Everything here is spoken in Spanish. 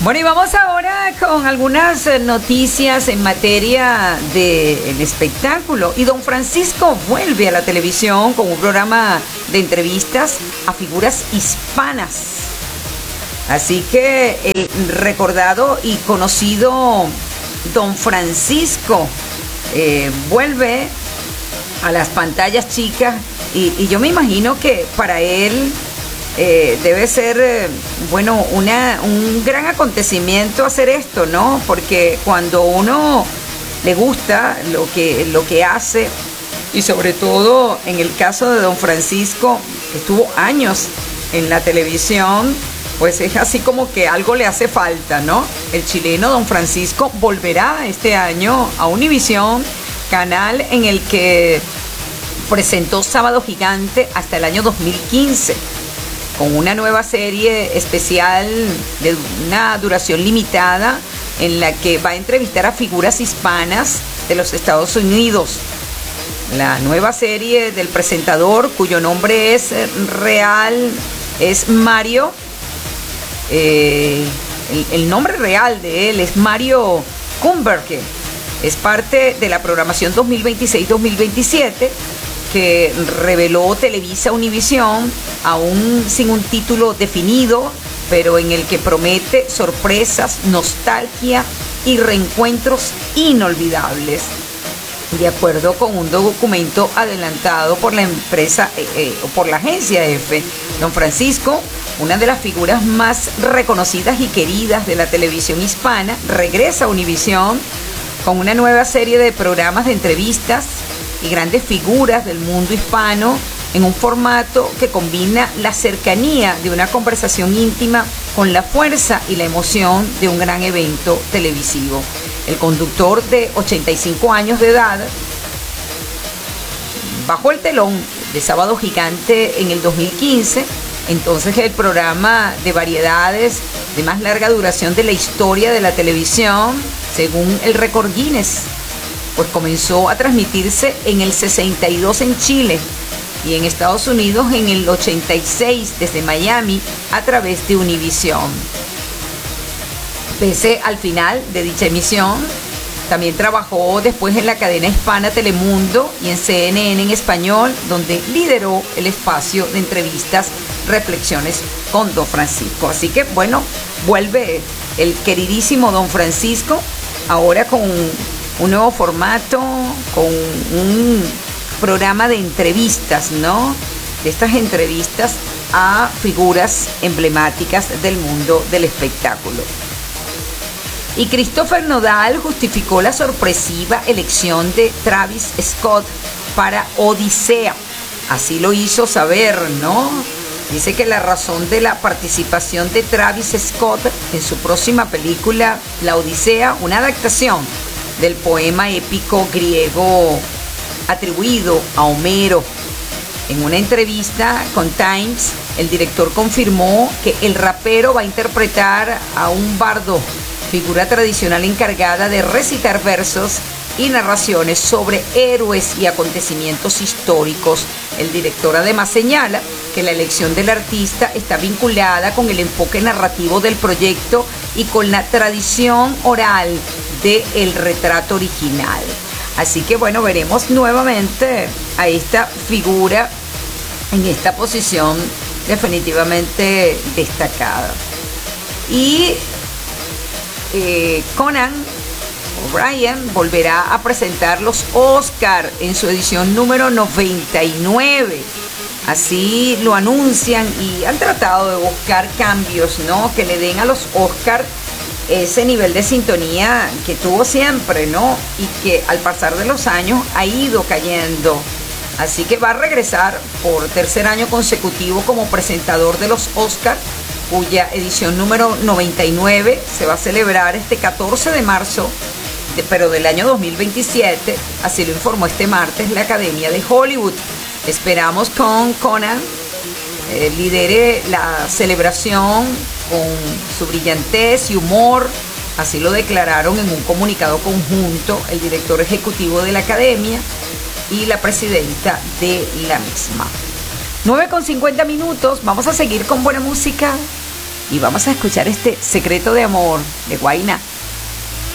Bueno, y vamos ahora con algunas noticias en materia del espectáculo. Y don Francisco vuelve a la televisión con un programa de entrevistas a figuras hispanas. Así que el recordado y conocido don Francisco vuelve a las pantallas chicas y yo me imagino que para él debe ser, bueno, un gran acontecimiento hacer esto, ¿no? Porque cuando uno le gusta lo que hace, y sobre todo en el caso de don Francisco, que estuvo años en la televisión, pues es así como que algo le hace falta, ¿no? El chileno don Francisco volverá este año a Univisión, canal en el que presentó Sábado Gigante hasta el año 2015. Con una nueva serie especial de una duración limitada en la que va a entrevistar a figuras hispanas de los Estados Unidos. La nueva serie del presentador, cuyo nombre es real, es Mario. El nombre real de él es Mario Kumberke. Es parte de la programación 2026-2027 que reveló Televisa Univisión, aún sin un título definido, pero en el que promete sorpresas, nostalgia y reencuentros inolvidables. De acuerdo con un documento adelantado por la empresa por la agencia EFE, don Francisco, una de las figuras más reconocidas y queridas de la televisión hispana, regresa a Univisión con una nueva serie de programas de entrevistas y grandes figuras del mundo hispano en un formato que combina la cercanía de una conversación íntima con la fuerza y la emoción de un gran evento televisivo. El conductor de 85 años de edad bajó el telón de Sábado Gigante en el 2015, entonces el programa de variedades de más larga duración de la historia de la televisión, según el récord Guinness, pues comenzó a transmitirse en el 62 en Chile y en Estados Unidos en el 86 desde Miami a través de Univisión. Pese al final de dicha emisión, también trabajó después en la cadena hispana Telemundo y en CNN en español, donde lideró el espacio de entrevistas, reflexiones con don Francisco. Así que bueno, vuelve el queridísimo don Francisco, ahora con un nuevo formato, con un programa de entrevistas, ¿no? De estas entrevistas a figuras emblemáticas del mundo del espectáculo. Y Christopher Nodal justificó la sorpresiva elección de Travis Scott para Odisea. Así lo hizo saber, ¿no? Dice que la razón de la participación de Travis Scott en su próxima película, La Odisea, una adaptación del poema épico griego atribuido a Homero. En una entrevista con Times, el director confirmó que el rapero va a interpretar a un bardo, figura tradicional encargada de recitar versos y narraciones sobre héroes y acontecimientos históricos. El director además señala que la elección del artista está vinculada con el enfoque narrativo del proyecto y con la tradición oral del retrato original. Así que bueno, veremos nuevamente a esta figura en esta posición definitivamente destacada. Y Conan O'Brien volverá a presentar los Oscar en su edición número 99. Así lo anuncian y han tratado de buscar cambios, ¿no? Que le den a los Oscar ese nivel de sintonía que tuvo siempre, ¿no? Y que al pasar de los años ha ido cayendo. Así que va a regresar por tercer año consecutivo como presentador de los Oscar, cuya edición número 99 se va a celebrar este 14 de marzo, pero del año 2027, así lo informó este martes la Academia de Hollywood. Esperamos con Conan lidere la celebración con su brillantez y humor, así lo declararon en un comunicado conjunto el director ejecutivo de la Academia y la presidenta de la misma. 9:50 minutos, vamos a seguir con buena música. Y vamos a escuchar este Secreto de Amor de Guayna.